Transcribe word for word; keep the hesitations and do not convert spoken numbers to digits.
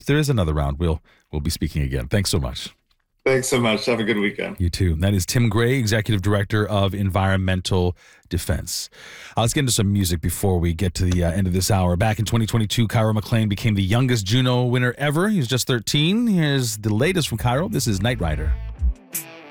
if there is another round, we'll we'll be speaking again. Thanks so much. Thanks so much. Have a good weekend. You too. That is Tim Gray, Executive Director of Environmental Defense. Uh, let's get into some music before we get to the uh, end of this hour. Back in twenty twenty-two, Cairo McLean became the youngest Juno winner ever. He was just thirteen. Here's the latest from Cairo. This is Night Rider.